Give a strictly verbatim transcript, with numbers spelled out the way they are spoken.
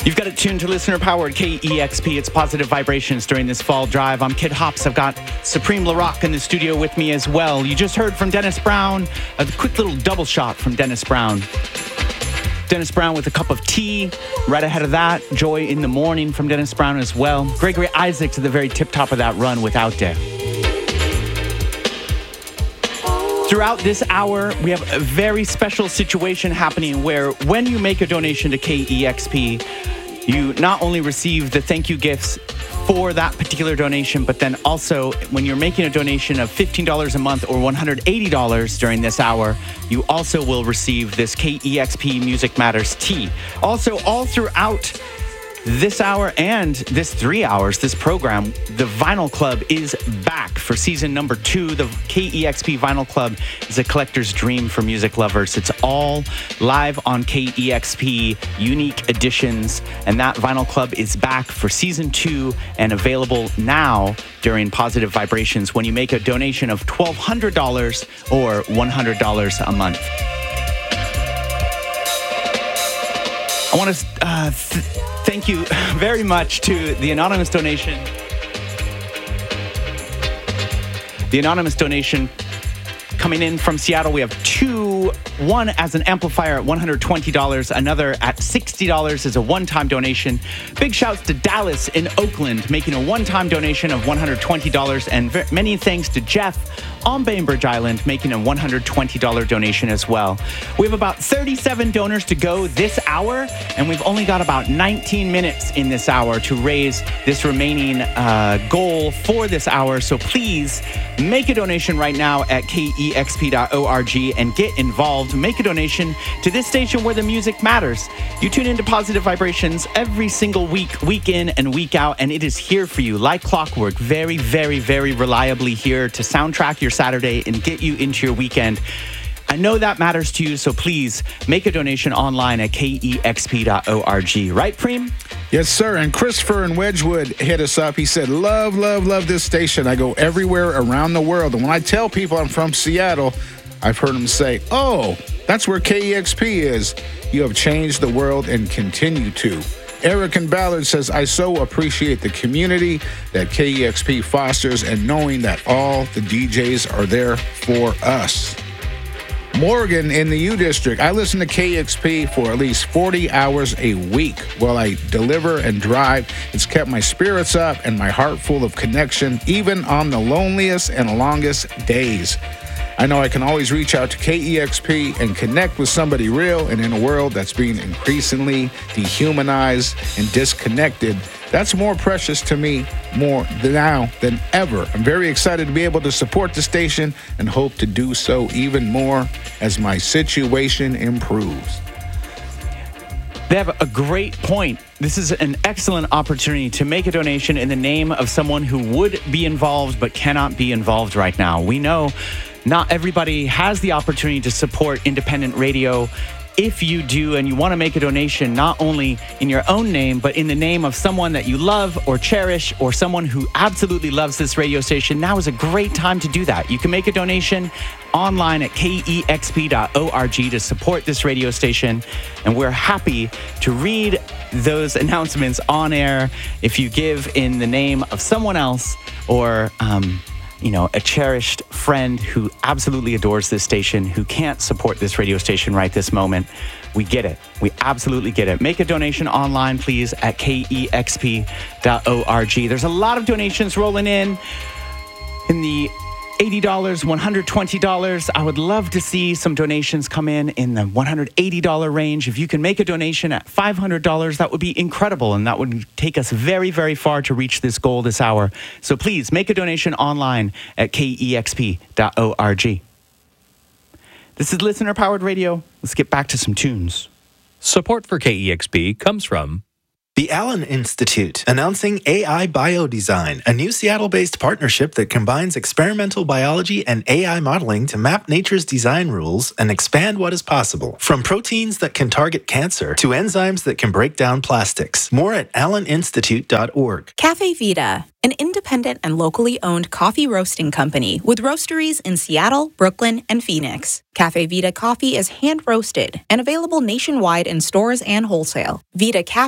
You've got it tuned to listener-powered K E X P. It's Positive Vibrations during this fall drive. I'm Kid Hops. I've got Supreme LaRock in the studio with me as well. You just heard from Dennis Brown, a quick little double shot from Dennis Brown. Dennis Brown with a cup of tea. Right ahead of that, Joy in the Morning from Dennis Brown as well. Gregory Isaac to the very tip-top of that run with Out There. Throughout this hour, we have a very special situation happening where when you make a donation to K E X P, you not only receive the thank you gifts for that particular donation, but then also when you're making a donation of fifteen dollars a month or one hundred eighty dollars during this hour, you also will receive this K E X P Music Matters tee. Also, all throughout this hour and this three hours, this program, the Vinyl Club is back for season number two. The K E X P Vinyl Club is a collector's dream for music lovers. It's all live on K E X P, unique editions, and that Vinyl Club is back for season two and available now during Positive Vibrations when you make a donation of twelve hundred dollars or one hundred dollars a month. I want to uh, th- thank you very much to the anonymous donation. The anonymous donation coming in from Seattle. We have two, one as an amplifier at one hundred twenty dollars, another at sixty dollars as a one-time donation. Big shouts to Dallas in Oakland making a one-time donation of one hundred twenty dollars, and v- many thanks to Jeff on Bainbridge Island making a one hundred twenty dollars donation as well. We have about thirty-seven donors to go this hour, and we've only got about nineteen minutes in this hour to raise this remaining uh, goal for this hour. So please make a donation right now at K E X P dot org and get involved. Make a donation to this station where the music matters. You tune into Positive Vibrations every single week, week in and week out, and it is here for you like clockwork, very, very, very reliably here to soundtrack your Saturday and get you into your weekend. I know that matters to you, so please make a donation online at K E X P dot org. Right, Preem? Yes, sir. And Christopher in Wedgwood hit us up. He said, love, love, love this station. I go everywhere around the world. And when I tell people I'm from Seattle, I've heard them say, oh, that's where K E X P is. You have changed the world and continue to. Eric in Ballard says, I so appreciate the community that K E X P fosters and knowing that all the D Js are there for us. Morgan in the U District, I listen to K E X P for at least forty hours a week while I deliver and drive. It's kept my spirits up and my heart full of connection, even on the loneliest and longest days. I know I can always reach out to K E X P and connect with somebody real, and in a world that's being increasingly dehumanized and disconnected, that's more precious to me more now than ever. I'm very excited to be able to support the station and hope to do so even more as my situation improves. They have a great point. This is an excellent opportunity to make a donation in the name of someone who would be involved but cannot be involved right now. We know not everybody has the opportunity to support independent radio. If you do and you want to make a donation, not only in your own name, but in the name of someone that you love or cherish or someone who absolutely loves this radio station, now is a great time to do that. You can make a donation online at K E X P dot org to support this radio station. And we're happy to read those announcements on air if you give in the name of someone else or um, you know, a cherished friend who absolutely adores this station, who can't support this radio station right this moment. We get it. We absolutely get it. Make a donation online, please, at K E X P dot org. There's a lot of donations rolling in in the eighty dollars, one hundred twenty dollars. I would love to see some donations come in in the one hundred eighty dollars range. If you can make a donation at five hundred dollars, that would be incredible, and that would take us very, very far to reach this goal this hour. So please make a donation online at K E X P dot org. This is listener-powered radio. Let's get back to some tunes. Support for K E X P comes from The Allen Institute, announcing A I Biodesign, a new Seattle-based partnership that combines experimental biology and A I modeling to map nature's design rules and expand what is possible. From proteins that can target cancer to enzymes that can break down plastics. More at allen institute dot org. Cafe Vita, an independent and locally owned coffee roasting company with roasteries in Seattle, Brooklyn, and Phoenix. Cafe Vita coffee is hand-roasted and available nationwide in stores and wholesale. Vita Cafe